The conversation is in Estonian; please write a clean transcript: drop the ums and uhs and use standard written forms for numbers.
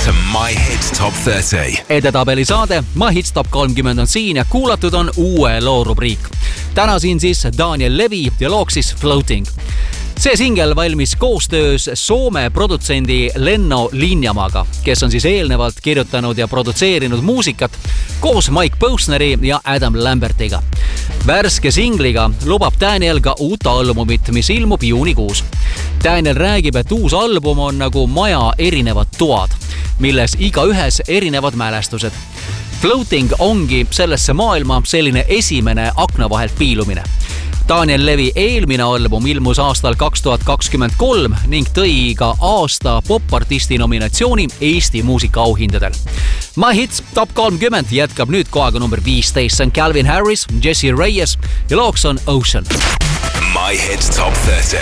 to My Hits Top 30. Edetabeli saade My Hits Top 30 on siin ja kuulatud on uue loo rubriik. Täna siin siis Daniel Levi ja looks siis Floating. See singel valmis koostöös Soome produtsendi Lenno Linjamaga, kes on siis eelnevalt kirjutanud ja produtseerinud muusikat koos Mike Posneri ja Adam Lambertiga. Värske singliga lubab Daniel ka uut albumit, mis ilmub juunikuus. Daniel räägib, et uus album on nagu maja erinevad toad, milles igaühes erinevad mälestused. Floating ongi sellesse maailma selline esimene akna vahelt piilumine. Daniel Levi eelmine album ilmus aastal 2023 ning tõi ka aasta popartisti nominatsiooni Eesti muusikaauhindadel. My Hits Top 30 jätkab nüüd kohaga number 15. See on Calvin Harris, Jesse Reyes ja looks on Ocean. My Hits Top 30.